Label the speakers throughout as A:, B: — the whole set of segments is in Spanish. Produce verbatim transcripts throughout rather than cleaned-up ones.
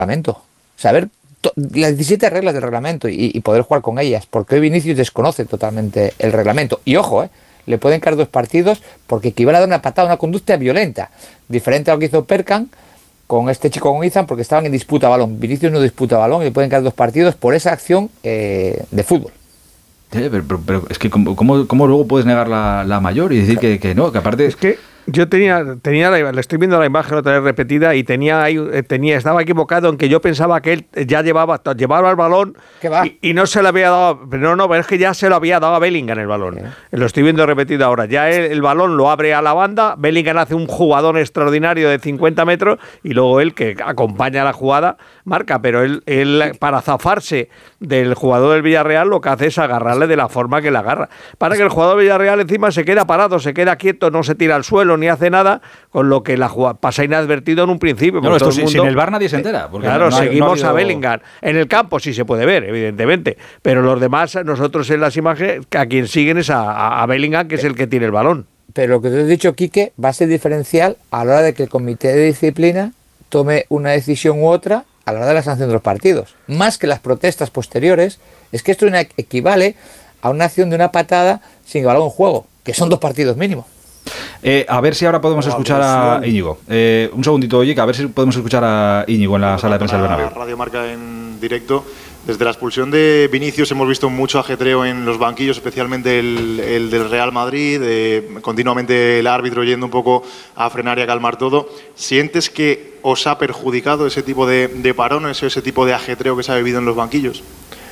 A: reglamento. Saber to- las diecisiete reglas del reglamento y, y poder jugar con ellas. Porque hoy Vinicius desconoce totalmente el reglamento. Y ojo, eh, le pueden caer dos partidos porque equivale a dar una patada, una conducta violenta. Diferente a lo que hizo Perkan con este chico, con Izan, porque estaban en disputa balón. Vinicius no disputa balón y le pueden caer dos partidos por esa acción eh, de fútbol.
B: Sí, pero, pero, pero es que ¿cómo, cómo, cómo luego puedes negar la, la mayor y decir que, que no? Que aparte...
C: Es que yo tenía, tenía la, le estoy viendo la imagen otra vez repetida y tenía, ahí, tenía estaba equivocado en que yo pensaba que él ya llevaba, llevaba el balón y, y no se lo había dado. Pero no, no, pero es que ya se lo había dado a Bellingham el balón. ¿Eh? Lo estoy viendo repetido ahora. Ya el, el balón lo abre a la banda, Bellingham hace un jugadón extraordinario de cincuenta metros y luego él, que acompaña la jugada, marca. Pero él, él para zafarse del jugador del Villarreal, lo que hace es agarrarle de la forma que le agarra. Para que el jugador del Villarreal encima se queda parado, se queda quieto, no se tira al suelo ni hace nada, con lo que la jugada pasa inadvertido en un principio.
B: No, esto
C: todo el mundo,
B: sin el V A R nadie se entera. Porque
C: claro,
B: no, no
C: seguimos
B: ha habido...
C: a Bellingham. En el campo sí se puede ver, evidentemente, pero los demás, nosotros en las imágenes, a quien siguen es a, a, a Bellingham, que es el que tiene el balón.
A: Pero lo que te he dicho, Quique, va a ser diferencial a la hora de que el comité de disciplina tome una decisión u otra a la hora de la sanción de los partidos. Más que las protestas posteriores, es que esto equivale a una acción de una patada sin balón en juego, que son dos partidos mínimo.
B: Eh, a ver si ahora podemos escuchar a Íñigo. Eh, un segundito, oye, que a ver si podemos escuchar a Íñigo en la sala de prensa del Bernabéu.
D: Radio Marca en directo. Desde la expulsión de Vinicius hemos visto mucho ajetreo en los banquillos, especialmente el, el del Real Madrid, eh, continuamente el árbitro yendo un poco a frenar y a calmar todo. ¿Sientes que os ha perjudicado ese tipo de, de parones, ese tipo de ajetreo que se ha vivido en los banquillos?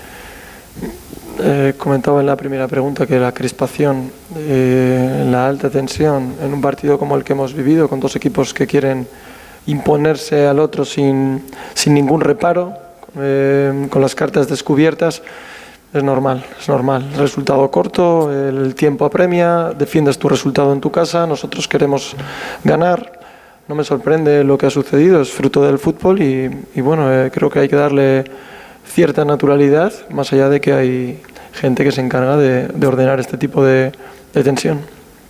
E: Eh, comentaba en la primera pregunta que la crispación, eh, la alta tensión en un partido como el que hemos vivido, con dos equipos que quieren imponerse al otro sin, sin ningún reparo, eh, con las cartas descubiertas, es normal, es normal. Resultado corto, el tiempo apremia, defiendes tu resultado en tu casa, nosotros queremos ganar. No me sorprende lo que ha sucedido, es fruto del fútbol y, y bueno, eh, creo que hay que darle cierta naturalidad, más allá de que hay gente que se encarga de, de ordenar este tipo de, de tensión.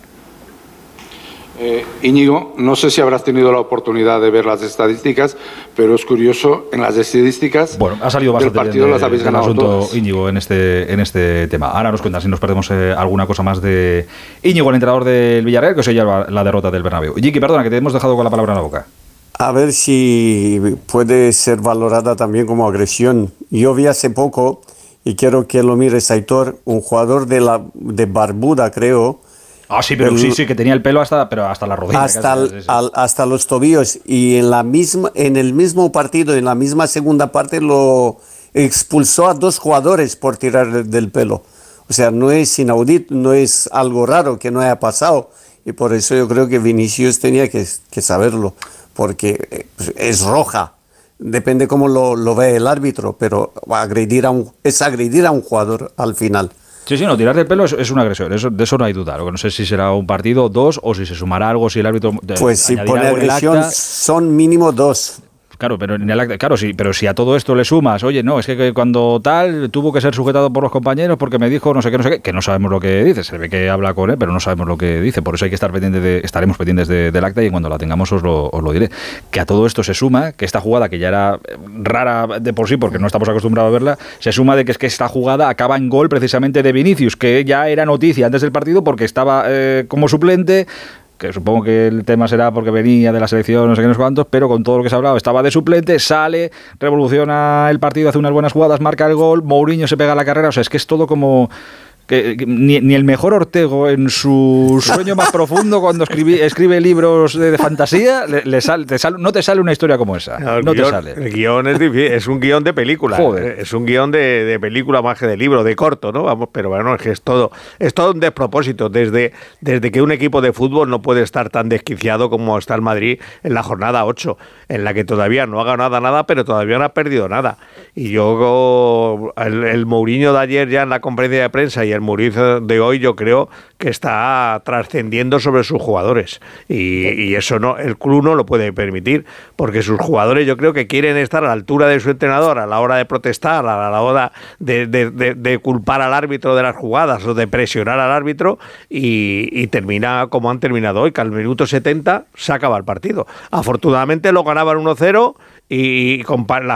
F: Eh, Íñigo, no sé si habrás tenido la oportunidad de ver las estadísticas, pero es curioso, en las estadísticas
B: bueno, ha salido bastante
F: del partido
B: bien
F: las habéis
B: el
F: ganado
B: asunto,
F: todas.
B: Íñigo, en este, en este tema. Ahora nos cuentan si nos perdemos eh, alguna cosa más de Íñigo, el entrenador del Villarreal, que se lleva la derrota del Bernabéu. Jiki, perdona, que te hemos dejado con la palabra en la boca.
G: A ver si puede ser valorada también como agresión. Yo vi hace poco, y quiero que lo mires, Aitor, un jugador de, la, de Barbuda, creo.
B: Ah, sí, pero el, sí, sí, que tenía el pelo hasta, pero hasta la rodilla.
G: Hasta,
B: casi,
G: el,
B: sí, sí.
G: Al, hasta los tobillos. Y en, la misma, en el mismo partido, en la misma segunda parte, lo expulsó a dos jugadores por tirar del pelo. O sea, no es inaudito, no es algo raro que no haya pasado. Y por eso yo creo que Vinicius tenía que, que saberlo. Porque es roja, depende cómo lo, lo ve el árbitro, pero agredir a un, es agredir a un jugador al final.
B: Sí, sí, no, tirar del pelo es, es una agresión, eso, de eso no hay duda. Lo que no sé si será un partido, dos, o si se sumará algo, si el árbitro...
G: Pues si pone agresión, son mínimo dos.
B: Claro, pero en el acta, claro, sí, pero si a todo esto le sumas, oye, no, es que cuando tal tuvo que ser sujetado por los compañeros porque me dijo no sé qué, no sé qué, que no sabemos lo que dice, se ve que habla con él, pero no sabemos lo que dice, por eso hay que estar pendientes de, estaremos pendientes de, del acta y cuando la tengamos os lo, os lo diré. Que a todo esto se suma, que esta jugada que ya era rara de por sí porque no estamos acostumbrados a verla, se suma de que es que esta jugada acaba en gol precisamente de Vinicius, que ya era noticia antes del partido porque estaba eh, como suplente, que supongo que el tema será porque venía de la selección, no sé qué, no sé cuántos, pero con todo lo que se ha hablado, estaba de suplente, sale, revoluciona el partido, hace unas buenas jugadas, marca el gol, Mourinho se pega a la carrera, o sea, es que es todo como... Que, que ni, ni el mejor Ortego en su sueño más profundo cuando escribí, escribe libros de, de fantasía le, le sal, te sal, no te sale una historia como esa, no, no
C: guión,
B: te sale.
C: El guión es difícil, es un guión de película. Joder. Es un guión de, de película más que de libro, de corto, ¿no? Vamos, pero bueno, es que es todo, es todo un despropósito desde, desde que un equipo de fútbol no puede estar tan desquiciado como está el Madrid en la jornada ocho, en la que todavía no ha ganado nada, nada, pero todavía no ha perdido nada. Y yo, el, el Mourinho de ayer ya en la conferencia de prensa y el Mourinho de hoy yo creo que está trascendiendo sobre sus jugadores y, y eso no, el club no lo puede permitir porque sus jugadores yo creo que quieren estar a la altura de su entrenador a la hora de protestar, a la hora de, de, de, de culpar al árbitro de las jugadas o de presionar al árbitro y, y termina como han terminado hoy, que al minuto setenta se acaba el partido. Afortunadamente lo ganaban uno cero y con la,